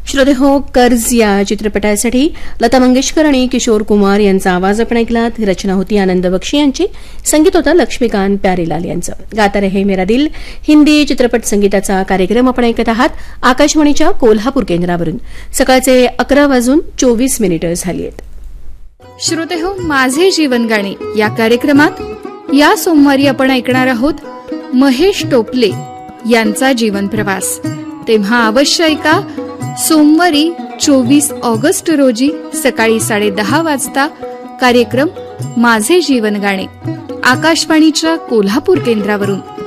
श्रोतेहो, कर्ज या चित्रपटासाठी लता मंगेशकर आणि किशोर कुमार यांचा आवाज आपण ऐकलात. रचना होती आनंद बक्षी यांची, संगीत होतं लक्ष्मीकांत प्यारेलाल यांचं. गाता रहे मेरा दिल हिंदी चित्रपट संगीताचा कार्यक्रम आपण ऐकत आहात आकाशवाणीच्या कोल्हापूर केंद्रावरून. सकाळचे 11:24 झाली आहेत. श्रोतेहो, माझे जीवन गाणे या कार्यक्रमात या सोमवारी आपण ऐकणार आहोत महेश टोपले यांचा जीवन प्रवास. तेव्हा अवश्य ऐका. सोमवारी 24 ऑगस्ट रोजी सकाळी 10:30 वाजता कार्यक्रम माझे जीवन गाणे आकाशवाणीच्या कोल्हापूर केंद्रावरून.